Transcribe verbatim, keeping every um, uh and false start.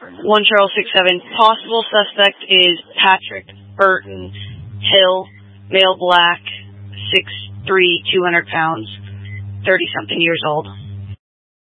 One Charles six seven. Possible suspect is Patrick Burton Hill, male, black, six three, two hundred pounds, thirty something years old.